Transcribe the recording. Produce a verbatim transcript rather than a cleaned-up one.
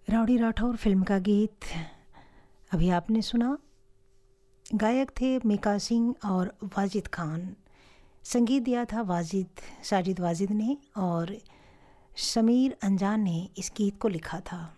Rowdy Rathore film का गीत अभी आपने सुना। गायक थे मीका सिंह और वाजिद खान। संगीत दिया था वाजिद साजिद वाजिद ने और समीर अंजान ने इस गीत को लिखा था।